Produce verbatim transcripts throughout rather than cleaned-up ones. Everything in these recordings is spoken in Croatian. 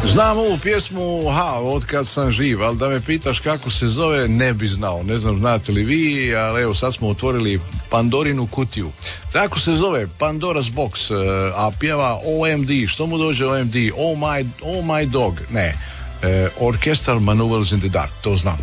Znam ovu pjesmu, ha, od kad sam živ, ali da me pitaš kako se zove, ne bi znao. Ne znam, znate li vi, ali evo sad smo otvorili Pandorinu kutiju. Tako se zove, Pandora's Box, a pjeva O M D. Što mu dođe O M D? Oh my, oh my dog. Ne, e, Orchestral Maneuvers in the Dark, to znam.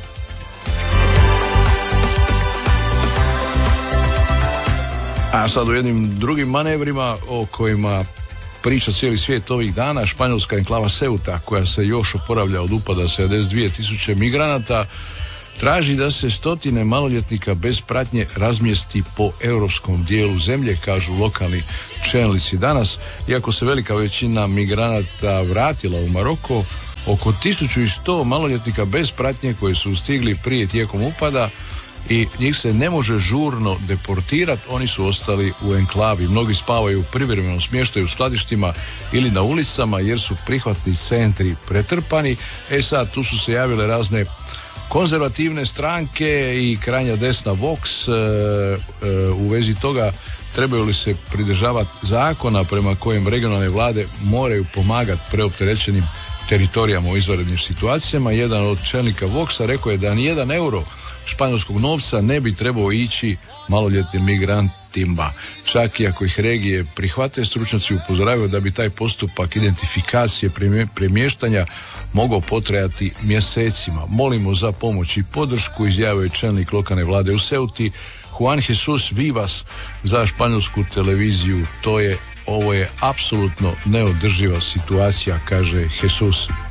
A sad u jednim drugim manevrima o kojima priča cijeli svijet ovih dana, španjolska enklava Ceuta, koja se još oporavlja od upada sedamdeset dvije tisuće migranata, traži da se stotine maloljetnika bez pratnje razmjesti po europskom dijelu zemlje, kažu lokalni čelnici danas. Iako se velika većina migranata vratila u Maroko, oko tisuću sto maloljetnika bez pratnje koji su stigli prije tijekom upada i njih se ne može žurno deportirati, oni su ostali u enklavi. Mnogi spavaju u privremenom smještaju u skladištima ili na ulicama jer su prihvatni centri pretrpani. E sad, tu su se javile razne konzervativne stranke i krajnja desna Vox e, e, u vezi toga trebaju li se pridržavati zakona prema kojem regionalne vlade moraju pomagati preopterećenim teritorijama u izvanrednim situacijama. Jedan od čelnika Voxa rekao je da nijedan euro španjolskog novca ne bi trebao ići maloljetnim migrantima. Čak i ako ih regije prihvate, stručnjaci upozoravaju da bi taj postupak identifikacije premještanja mogao potrajati mjesecima. Molimo za pomoć i podršku, izjavio je čelnik lokalne vlade u Ceuti Juan Jesus Vivas za španjolsku televiziju. To je, ovo je apsolutno neodrživa situacija, kaže Jesus.